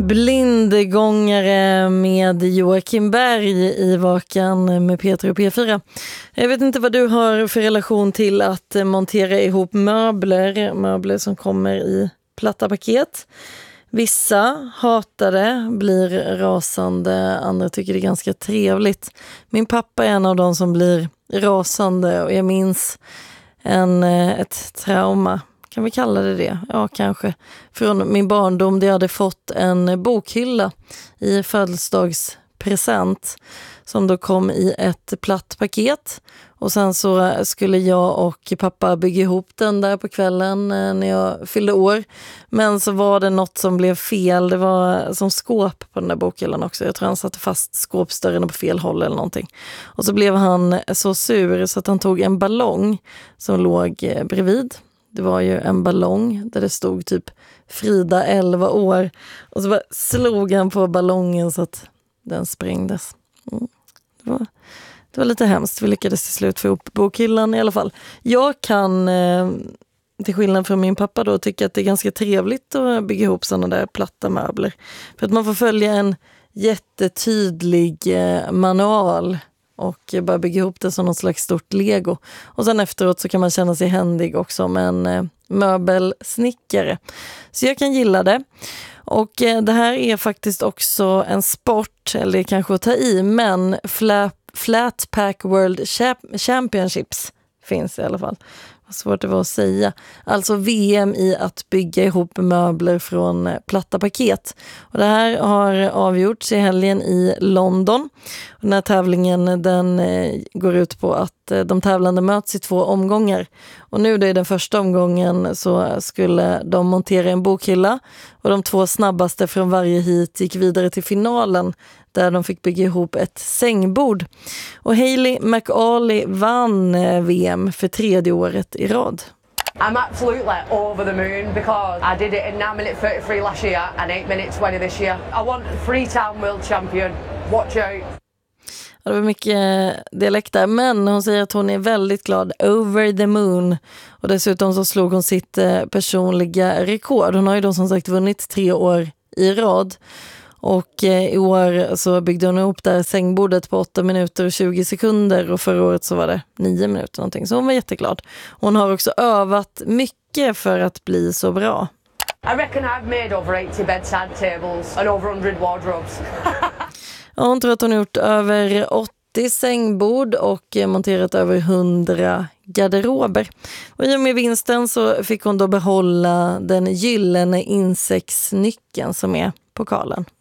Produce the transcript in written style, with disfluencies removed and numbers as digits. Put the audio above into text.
Blindgångare med Joakim Berg i Vakan med Peter och P4. Jag vet inte vad du har för relation till att montera ihop möbler som kommer i platta paket. Vissa hatar det, blir rasande, andra tycker det är ganska trevligt. Min pappa är en av de som blir rasande och jag minns ett trauma. Kan vi kalla det? Ja, kanske. Från min barndom där jag hade fått en bokhylla i födelsedagspresent som då kom i ett platt paket. Och sen så skulle jag och pappa bygga ihop den där på kvällen när jag fyllde år. Men så var det något som blev fel. Det var som skåp på den där bokhyllan också. Jag tror han satte fast skåpsdörren på fel håll eller någonting. Och så blev han så sur så att han tog en ballong som låg bredvid. Det var ju en ballong där det stod typ Frida 11 år. Och så bara slog han på ballongen så att den sprängdes. Det var lite hemskt. Vi lyckades till slut få ihop bokhyllan i alla fall. Jag kan, till skillnad från min pappa då, tycka att det är ganska trevligt att bygga ihop sådana där platta möbler. För att man får följa en jättetydlig manual och bara bygga ihop det som något slags stort Lego. Och sen efteråt så kan man känna sig händig också med en möbelsnickare. Så jag kan gilla det. Och det här är faktiskt också en sport, eller det kanske att ta i, men Flatpack World Championships finns i alla fall. Vad svårt det var att säga. Alltså VM i att bygga ihop möbler från platta paket. Och det här har avgjorts i helgen i London. Och den här tävlingen den går ut på att de tävlande möts i 2 omgångar. Och nu då i den första omgången så skulle de montera en bokhylla. Och de 2 snabbaste från varje hit gick vidare till finalen där de fick bygga ihop ett sängbord. Och Hayley McAuley vann VM för 3:e året i rad. I'm absolutely over the moon because I did it in 9 minutes 33 last year and 8 minutes 20 this year. I want 3-time world champion. Watch out. Det var mycket dialekt där, men hon säger att hon är väldigt glad, over the moon. Och dessutom så slog hon sitt personliga rekord. Hon har ju då som sagt vunnit 3 år i rad. Och i år så byggde hon ihop det här sängbordet på 8 minuter och 20 sekunder. Och förra året så var det 9 minuter någonting. Så hon var jätteglad. Hon har också övat mycket för att bli så bra. I reckon I've made over 80 bedside tables and over 100 wardrobes. Ja, hon tror att hon har gjort över 80 sängbord och monterat över 100 garderober. Och i och med vinsten så fick hon då behålla den gyllene insektsnyckeln som är pokalen.